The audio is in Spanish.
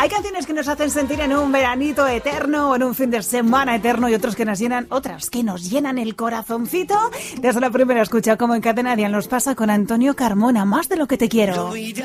Hay canciones que nos hacen sentir en un veranito eterno o en un fin de semana eterno y otras que nos llenan el corazoncito. Desde la primera escucha, como en Cadena Dial nos pasa con Antonio Carmona, Más de lo que te quiero.